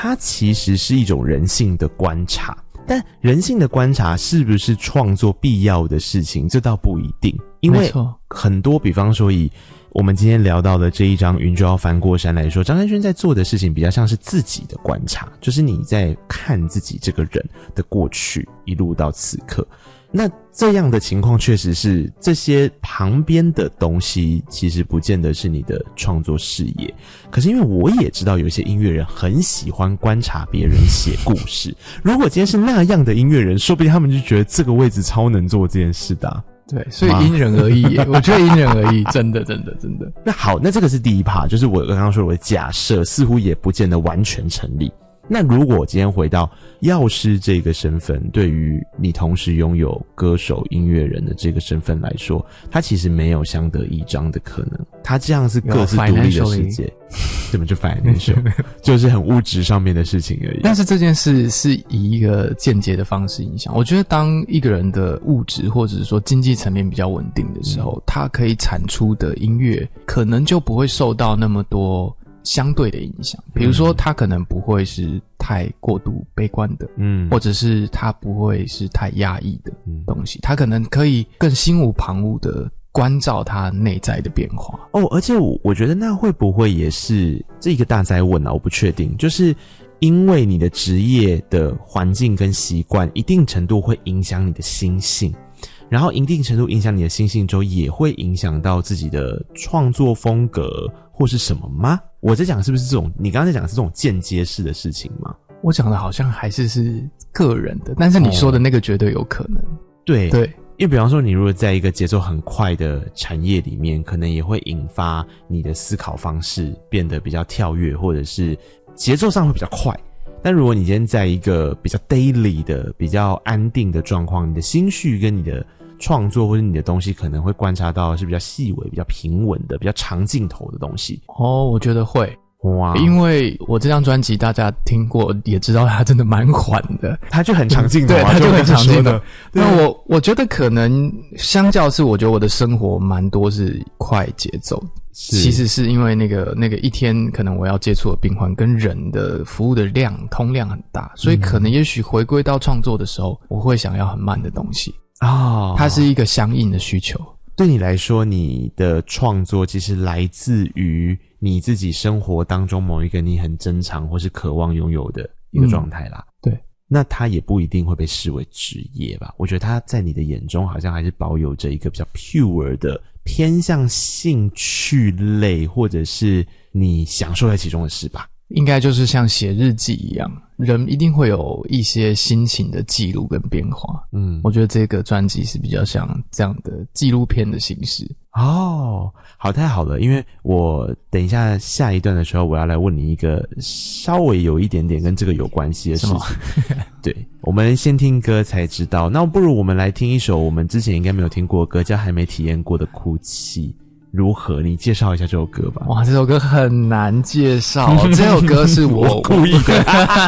它其实是一种人性的观察，但人性的观察是不是创作必要的事情，这倒不一定。因为很多，比方说以我们今天聊到的这一张云就要翻过山来说，张曼娟在做的事情比较像是自己的观察，就是你在看自己这个人的过去一路到此刻。那这样的情况确实是这些旁边的东西其实不见得是你的创作视野，可是因为我也知道有一些音乐人很喜欢观察别人写故事，如果今天是那样的音乐人，说不定他们就觉得这个位置超能做这件事的啊。 对，所以因人而异耶我觉得因人而异，真的。 那好，那这个是第一 part， 就是我刚刚说的假设似乎也不见得完全成立。那如果我今天回到药师这个身份，对于你同时拥有歌手、音乐人的这个身份来说，它其实没有相得益彰的可能。它这样是各自独立的世界，怎么就 financial 就是很物质上面的事情而已。 但是这件事是以一个间接的方式影响。我觉得当一个人的物质或者是说经济层面比较稳定的时候，他可以产出的音乐可能就不会受到那么多相对的影响，比如说他可能不会是太过度悲观的，或者是他不会是太压抑的东西，他可能可以更心无旁骛的关照他内在的变化。 而且我觉得那会不会也是这个大哉问啊，我不确定，就是因为你的职业的环境跟习惯一定程度会影响你的心性，然后一定程度影响你的心性之后，也会影响到自己的创作风格或是什么吗？我在讲是不是这种，你刚才讲的是这种间接式的事情吗？ 我讲的好像还是个人的，但是你说的那个绝对有可能。 对，因为比方说你如果在一个节奏很快的产业里面，可能也会引发你的思考方式变得比较跳跃，或者是节奏上会比较快。但如果你今天在一个比较 daily 的比较安定的状况，你的心绪跟你的创作或者你的东西可能会观察到是比较细微、比较平稳的、比较长镜头的东西。 我觉得会。 哇， 因为我这张专辑大家听过也知道它真的蛮缓的， 它就很长镜头对，它就很长镜头。 那我觉得可能相较是我觉得我的生活蛮多是快节奏，其实是因为那个一天可能我要接触的病患跟人的服务的通量很大，所以可能也许回归到创作的时候，我会想要很慢的东西它是一个相应的需求。 对你来说，你的创作其实来自于你自己生活当中某一个你很珍藏或是渴望拥有的一个状态啦。 对， 那它也不一定会被视为职业吧？我觉得它在你的眼中好像还是保有着一个比较 pure 的偏向兴趣类，或者是你享受在其中的事吧。 应该就是像写日记一样，人一定会有一些心情的记录跟变化。我觉得这个专辑是比较像这样的纪录片的形式。 好，太好了，因为我等一下下一段的时候，我要来问你一个稍微有一点点跟这个有关系的事情。对，我们先听歌才知道。那不如我们来听一首我们之前应该没有听过的歌，叫还没体验过的哭泣。如何？你介绍一下这首歌吧。 哇，这首歌很难介绍这首歌是我故意的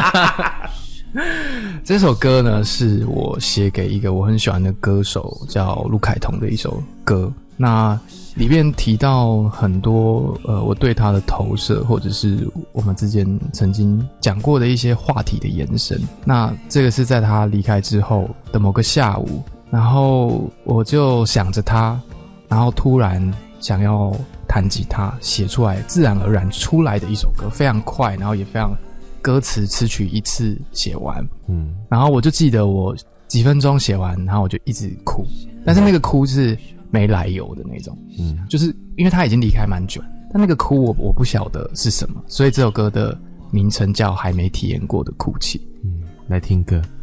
这首歌呢是我写给一个我很喜欢的歌手叫陆凯彤的一首歌，那里面提到很多我对他的投射，或者是我们之间曾经讲过的一些话题的延伸。那这个是在他离开之后的某个下午，然后我就想着他，然后突然想要弹吉他写出来，自然而然出来的一首歌，非常快，然后也非常歌词词曲一次写完。然后我就记得我几分钟写完，然后我就一直哭，但是那个哭是没来由的那种，就是因为他已经离开蛮久，但那个哭我不晓得是什么，所以这首歌的名称叫还没体验过的哭泣。 来听歌。